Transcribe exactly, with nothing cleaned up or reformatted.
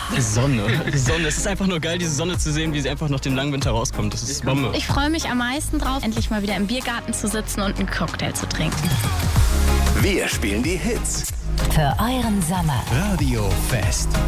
Die Sonne. Die Sonne. Es ist einfach nur geil, diese Sonne zu sehen, wie sie einfach nach dem langen Winter rauskommt. Das ist Bombe. Ich freue mich am meisten drauf, endlich mal wieder im Biergarten zu sitzen und einen Cocktail zu trinken. Wir spielen die Hits. Für euren Sommer. Radio Fest.